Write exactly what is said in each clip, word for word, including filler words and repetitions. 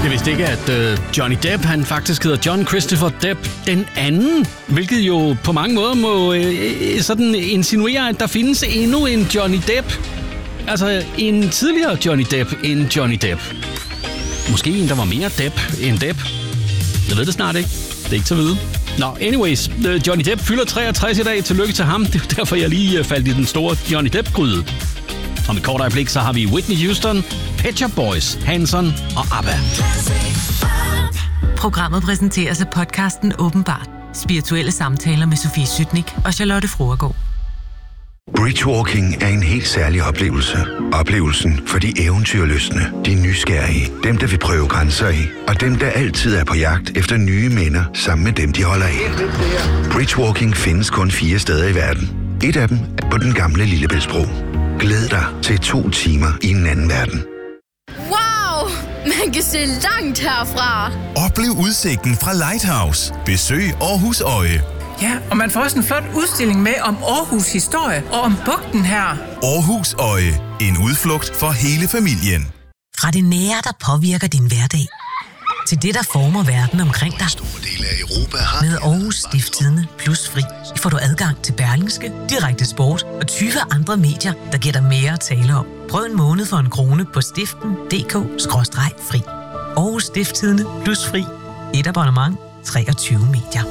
Jeg vidste ikke, at øh, Johnny Depp, han faktisk hedder John Christopher Depp den anden, hvilket jo på mange måder må øh, sådan insinuere, at der findes endnu en Johnny Depp. Altså en tidligere Johnny Depp end Johnny Depp. Måske en, der var mere Depp end Depp. Jeg ved det snart ikke. Det er ikke til at vide. Nå, anyways. Johnny Depp fylder treogtres i dag. Tillykke til ham. Det er derfor, jeg lige faldt i den store Johnny Depp-gryde. Om et kort øjeblik, så har vi Whitney Houston, Pet Shop Boys, Hanson og ABBA. Programmet præsenteres af podcasten Åbenbart. Spirituelle samtaler med Sofie Sytnik og Charlotte Fruergaard. Bridgewalking er en helt særlig oplevelse. Oplevelsen for de eventyrlystne, de nysgerrige, dem der vil prøve grænser af, og dem der altid er på jagt efter nye minder sammen med dem, de holder af. Bridgewalking findes kun fire steder i verden. Et af dem er på den gamle Lillebæltsbro. Glæd dig til to timer i en anden verden. Wow! Man kan se langt herfra. Oplev udsigten fra Lighthouse. Besøg Aarhus Øje. Ja, og man får også en flot udstilling med om Aarhus historie og om bugten her. Aarhus Øje. En udflugt for hele familien. Fra det nære, der påvirker din hverdag, til det, der former verden omkring dig. Store dele af Europa har... Med Aarhus Stiftstidende Plus Fri får du adgang til Berlingske, Direkte Sport og tyve andre medier, der giver dig mere at tale om. Prøv en måned for en krone på stiften punktum d k skråstreg fri. Aarhus Stiftstidende Plus Fri. Et abonnement. treogtyve medier.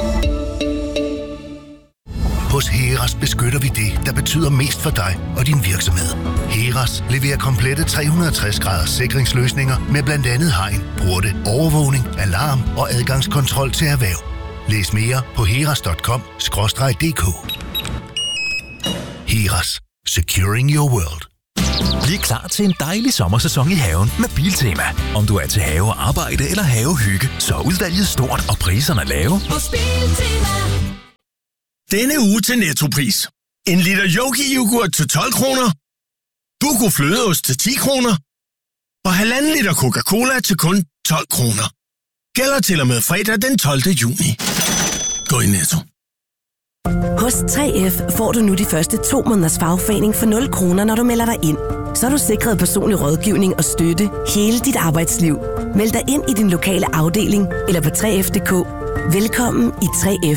Hos Heras beskytter vi det, der betyder mest for dig og din virksomhed. Heras leverer komplette tre hundrede og tres graders sikringsløsninger med blandt andet hegn, porte, overvågning, alarm og adgangskontrol til erhverv. Læs mere på heras punktum com skråstreg d k. Heras. Securing your world. Bliv klar til en dejlig sommersæson i haven med Biltema. Om du er til havearbejde eller havehygge, så er udvalget stort og priserne lave. Hos Biltema. Denne uge til Nettopris. En liter Yogi-yoghurt til tolv kroner. Buco flødeost til ti kroner. Og halvanden liter Coca-Cola til kun tolv kroner. Gælder til og med fredag den tolvte juni. Gå i Netto. Hos tre F får du nu de første to måneders fagforening for nul kroner, når du melder dig ind. Så er du sikret personlig rådgivning og støtte hele dit arbejdsliv. Meld dig ind i din lokale afdeling eller på tre F punktum d k. Velkommen i tre F.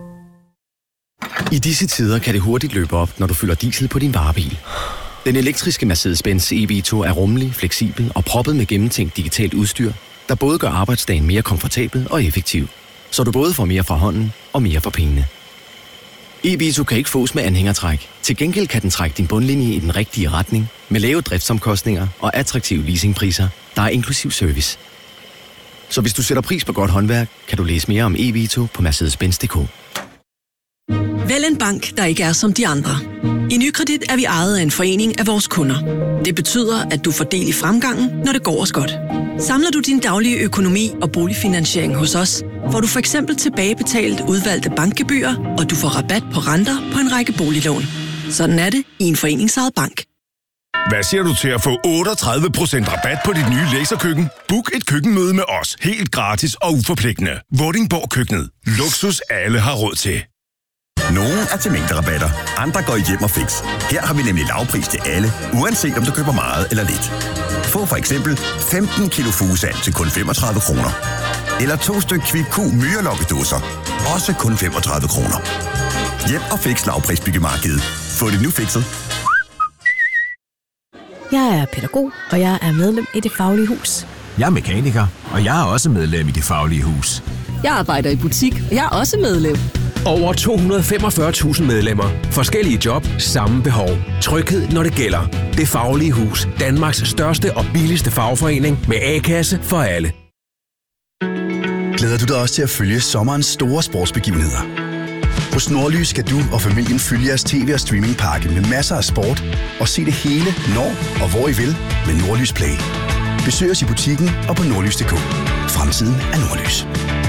I disse tider kan det hurtigt løbe op, når du fylder diesel på din varebil. Den elektriske Mercedes-Benz E V to er rummelig, fleksibel og proppet med gennemtænkt digitalt udstyr, der både gør arbejdsdagen mere komfortabel og effektiv, så du både får mere fra hånden og mere for pengene. E V to kan ikke fås med anhængertræk. Til gengæld kan den trække din bundlinje i den rigtige retning, med lave driftsomkostninger og attraktive leasingpriser, der er inklusiv service. Så hvis du sætter pris på godt håndværk, kan du læse mere om E V to på mercedes benz punktum d k. Vælg en bank, der ikke er som de andre. I Nykredit er vi ejet af en forening af vores kunder. Det betyder, at du får del i fremgangen, når det går os godt. Samler du din daglige økonomi og boligfinansiering hos os, får du for eksempel tilbagebetalt udvalgte bankgebyrer, og du får rabat på renter på en række boliglån. Sådan er det i en foreningsejet bank. Hvad siger du til at få otteogtredive procent rabat på dit nye laserkøkken? Book et køkkenmøde med os. Helt gratis og uforpligtende. Vordingborg Køkkenet. Luksus alle har råd til. Nogle er til mængderabatter, andre går i hjem og fix. Her har vi nemlig lavpris til alle, uanset om du køber meget eller lidt. Få for eksempel femten kilo fugesand til kun femogtredive kroner. Eller to styk Kvick Q myrelokkedåser, også kun femogtredive kroner. Hjem og fix lavprisbyggemarkedet. Få det nu fikset. Jeg er pædagog, og jeg er medlem i Det Faglige Hus. Jeg er mekaniker, og jeg er også medlem i Det Faglige Hus. Jeg arbejder i butik, og jeg er også medlem. Over to hundrede og femogfyrre tusind medlemmer. Forskellige job, samme behov. Tryghed, når det gælder. Det Faglige Hus. Danmarks største og billigste fagforening med A-kasse for alle. Glæder du dig også til at følge sommerens store sportsbegivenheder? Hos Nordlys skal du og familien følge jeres tv- og streamingpakke med masser af sport og se det hele, når og hvor I vil med Nordlys Play. Besøg os i butikken og på nordlys punktum d k. Fremtiden er Nordlys.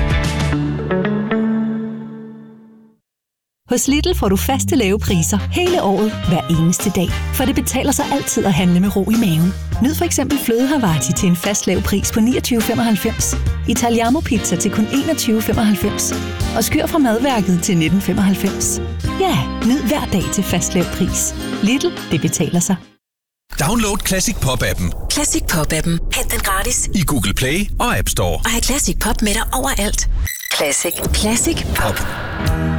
Hos Lidl får du faste lave priser hele året, hver eneste dag. For det betaler sig altid at handle med ro i maven. Nyd for eksempel fløde Havarti til en fast lav pris på niogtyve femoghalvfems. Italiano pizza til kun enogtyve femoghalvfems. Og skyr fra madværket til nitten femoghalvfems. Ja, nyd hver dag til fast lav pris. Lidl, det betaler sig. Download Classic Pop-appen. Classic Pop-appen. Hent den gratis i Google Play og App Store. Og have Classic Pop med dig overalt. Classic. Classic Pop.